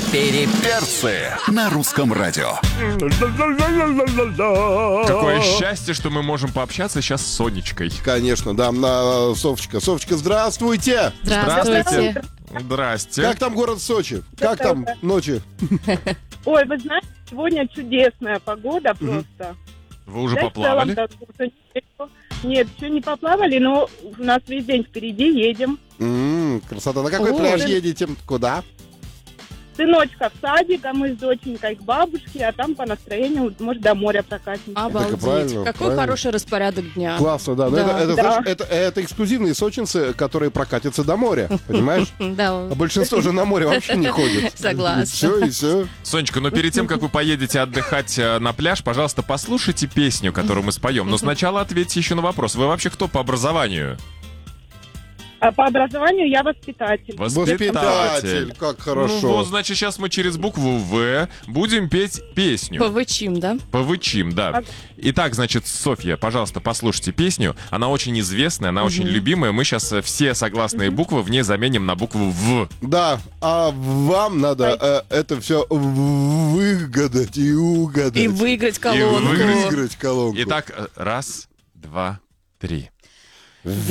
Переперцы на русском радио. Какое счастье, что мы можем пообщаться сейчас с Сонечкой. Конечно, да, Софочка. Софочка, здравствуйте! Здравствуйте. Здрасте. Как там город Сочи? Как там ночи? Ой, вы знаете, сегодня чудесная погода просто. Вы уже Да, в поплавали? целом, да, нет, еще не поплавали, но у нас весь день впереди, едем. Красота. На какой Ой. пляж едете? Куда? Сыночка в садик, а мы с доченькой к бабушке, а там по настроению, может, до моря прокатимся. Обалдеть. правильно, Какой правильно. хороший распорядок дня. Классно, да. Но Да. это, Да. знаешь, это эксклюзивные сочинцы, которые прокатятся до моря, понимаешь? Да, А большинство же на море вообще не ходит. согласна. Все, и все. Сонечка, но перед тем, как вы поедете отдыхать на пляж, пожалуйста, послушайте песню, которую мы споем. Но сначала ответьте еще на вопрос. Вы вообще кто по образованию? А по образованию я воспитатель. Воспитатель, как Ну хорошо. вот, значит, сейчас мы через букву В будем петь песню. Повычим, да? Повычим, да. Итак, значит, Софья, пожалуйста, послушайте песню. Она очень известная, она очень любимая. Мы сейчас все согласные буквы в ней заменим на букву В. Да, а вам надо это все выгадать и угадать. И выиграть колонку. выиграть. Выиграть колонку. Итак, раз, два, три.